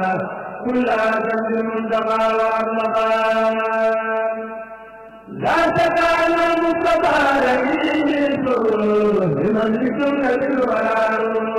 كل ذنب منتقى وأطلقا لا تكان المصطفى لئيم لمن بسنة الورى